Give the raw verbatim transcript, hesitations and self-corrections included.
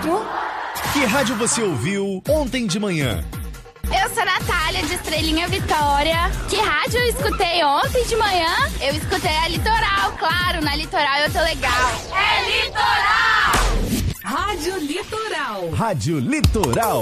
oito. Que rádio você ouviu ontem de manhã? Eu sou a Natália, de Estrelinha Vitória. Que rádio eu escutei ontem de manhã? Eu escutei a Litoral, claro, na Litoral eu tô legal. É Litoral! Rádio Litoral. Rádio Litoral.